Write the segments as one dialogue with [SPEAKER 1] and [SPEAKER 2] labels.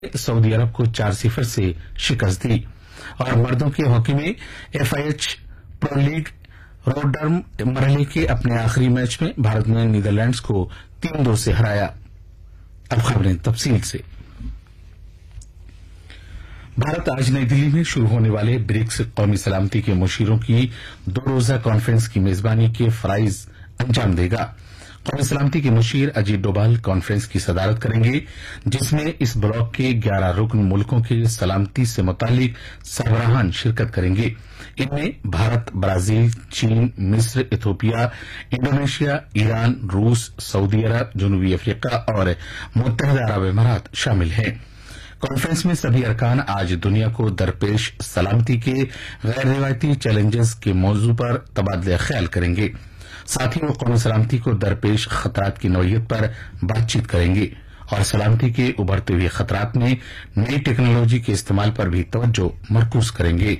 [SPEAKER 1] Saudi अरब को 4-0 से शिकस्त दी। और मर्दों के हॉकी में FIH प्रो लीग रोटरडम मरहले के अपने आखिरी मैच में भारत ने नीदरलैंड्स को 3-2 से हराया। अब खबरें तफसील से। भारत आज नई दिल्ली में शुरू होने वाले ब्रिक्स कौमी सलामती के मुशीरों की 2 रोजा कॉन्फ्रेंस की मेजबानी के फराइज अंजाम देगा। कौमी सलामती के मुशीर अजीत डोभाल कॉन्फ्रेंस की सदारत करेंगे, जिसमें इस ब्लॉक के 11 रुकन मुल्कों के सलामती से मुतालिक सरबराहान शिरकत करेंगे। इनमें भारत, ब्राजील, चीन, मिस्र, इथोपिया, इंडोनेशिया, ईरान, रूस, सऊदी अरब, जनूबी अफ्रीका और मुत्तहदा अरब अमारात शामिल हैं। कॉन्फ्रेंस में सभी अरकान आज दुनिया को दरपेश सलामती के गैर रिवायती चैलेंजेस के मौजू पर तबादला ख्याल करेंगे। साथ ही वो कौमी सलामती को दरपेश खतरात की नौयत पर बातचीत करेंगे और सलामती के उभरते हुए खतरात में नई टेक्नोलॉजी के इस्तेमाल पर भी तवज्जो मरकूज करेंगे।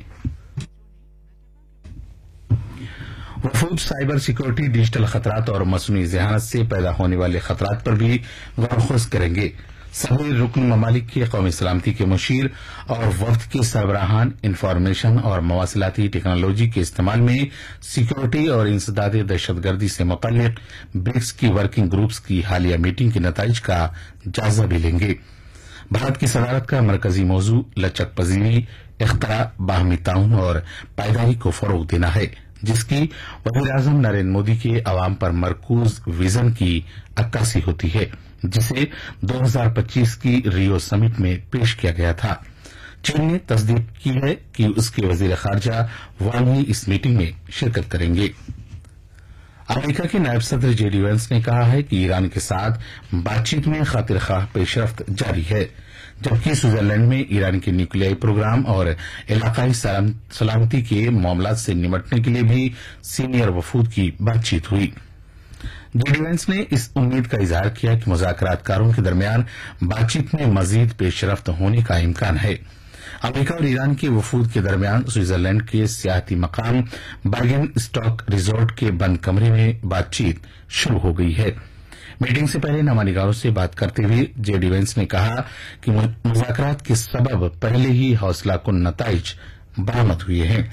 [SPEAKER 1] वफूद साइबर सिक्योरिटी, डिजिटल खतरात और मसनूई ज़हानत से पैदा होने वाले खतरात पर भी गौर करेंगे। सभी रुकन ममालिक के कौमी सलामती के मुशीर और वफ्द के सरबराहान इंफॉर्मेशन और मवासिलाती टेक्नोलॉजी के इस्तेमाल में सिक्योरिटी और इंसदाद दहशतगर्दी से मुतल्लिक ब्रिक्स की वर्किंग ग्रुप्स की हालिया मीटिंग के नताइज का जायजा भी लेंगे। भारत की सदारत का मरकजी मौजू लचक पजीरी, इख्तरा, बाहमी ताउन और पायदारी को फरोग देना है, जिसकी वज़ीर-ए-आज़म नरेंद्र मोदी के अवाम पर मरकूज विजन की अक्कासी होती है, जिसे 2025 की रियो समिट में पेश किया गया था। चीन ने तस्दीक की है कि उसके वजीर खारजा वांग ही इस मीटिंग में शिरकत करेंगे। अमेरिका के नायब सदर JD वैंस ने कहा है कि ईरान के साथ बातचीत में खातिर खाह पेशरफ्त जारी है, जबकि स्विट्जरलैंड में ईरान के न्यूक्लियाई प्रोग्राम और इलाकाई सलामती के मामलों से निपटने के लिए भी सीनियर वफूद की बातचीत हुई। JD वैंस ने इस उम्मीद का इजहार किया कि मुज़ाकरातकारों के दरमियान बातचीत में मजीद पेशरफ्त होने का इम्कान है। अमेरिका और ईरान के वफूद के दरमियान स्विट्जरलैंड के सियाहती मकाम बर्गेन स्टॉक रिजॉर्ट के बंद कमरे में बातचीत शुरू हो गई है। मीटिंग से पहले नमानिगारों से बात करते हुए JD वैंस ने कहा कि मुज़ाकरात के सबब पहले ही हौसलाकुन नताइज बरामद हुए हैं।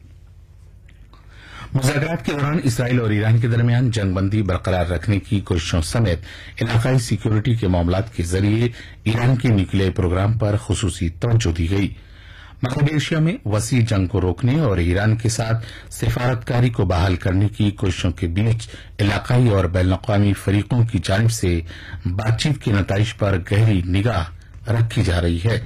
[SPEAKER 1] मुज़ाकरात के दौरान इसराइल और ईरान के दरमियान जंगबंदी बरकरार रखने की कोशिशों समेत इलाकाई सिक्योरिटी के मामलात के जरिए ईरान के न्यूक्लियाई प्रोग्राम पर खुसूसी तवज्जो दी गई। मगरबी एशिया में वसी जंग को रोकने और ईरान के साथ सिफारतकारी को बहाल करने की कोशिशों के बीच इलाकाई और बैनुल-अक़वामी फरीकों की जानिब से बातचीत के नताइज पर गहरी निगाह रखी जा रही है।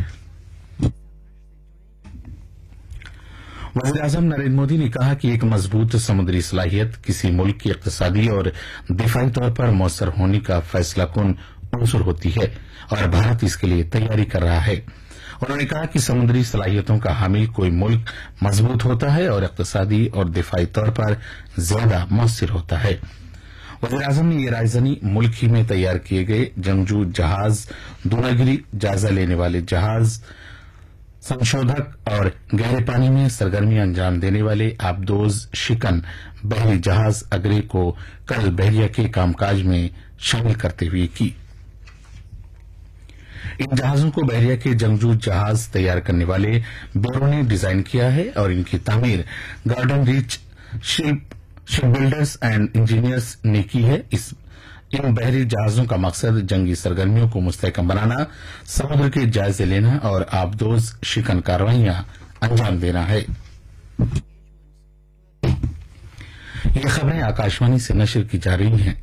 [SPEAKER 1] वज़ीर-ए-आज़म नरेंद्र मोदी ने कहा कि एक मजबूत समुद्री सलाहियत किसी मुल्क की इक़्तिसादी और दिफाई तौर पर मौसर होने का फैसलाकुन उनसुर होती है और भारत इसके लिए तैयारी कर रहा है। उन्होंने कहा कि समुद्री सलाहियतों का हामिल कोई मुल्क मजबूत होता है और इक़्तिसादी और दिफाई तौर पर ज्यादा मौसर होता है। वज़ीर-ए-आज़म ने यह रायज़नी मुल्क ही में तैयार किए गए जंगजू जहाज, दूनागिरी जायजा लेने वाले जहाज, संशोधक और गहरे पानी में सरगर्मियां अंजाम देने वाले आबदोज शिकन बहरी जहाज अगरे को कल बहरिया के कामकाज में शामिल करते हुए की। इन जहाजों को बहरिया के जंगजू जहाज तैयार करने वाले ब्यूरो ने डिजाइन किया है और इनकी तामीर garden reach ship builders and engineers ने की है। इन बहरी जहाजों का मकसद जंगी सरगर्मियों को मुस्तहकम बनाना, समुद्र के जायजे लेना और आबदोज शिकन कार्रवाइयां अंजाम देना है। ये खबरें आकाशवाणी से नशर की जा रही हैं।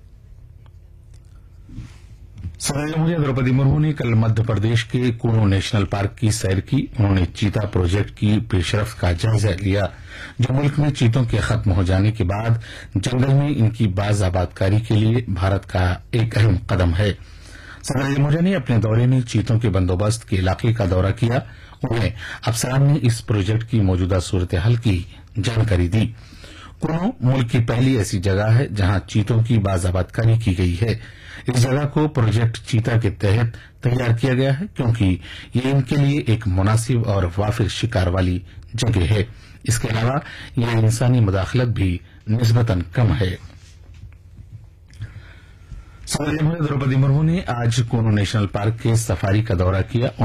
[SPEAKER 1] सदर जमहूरिया द्रौपदी मुर्मू ने कल मध्य प्रदेश के कूनो नेशनल पार्क की सैर की। उन्होंने चीता प्रोजेक्ट की पेशरफ्त का जायजा लिया, जो मुल्क में चीतों के खत्म हो जाने के बाद जंगल में इनकी बाज आबादकारी के लिए भारत का एक अहम कदम है। सदर जमहूरिया ने अपने दौरे में चीतों के बंदोबस्त के इलाके का दौरा किया। उन्हें अफसरान ने इस प्रोजेक्ट की मौजूदा सूरत हाल की जानकारी दी। कूनो मुल्क की पहली ऐसी जगह है जहां चीतों की बाज आबादकारी की गई है। इस जगह को प्रोजेक्ट चीता के तहत तैयार किया गया है, क्योंकि ये इनके लिए एक मुनासिब और वाफिर शिकार वाली जगह है। इसके अलावा यह इंसानी मुदाखलत भी निस्बतन कम है। सदर जमहूरिया द्रौपदी मुर्मू ने आज कूनू नेशनल पार्क के सफारी का दौरा किया।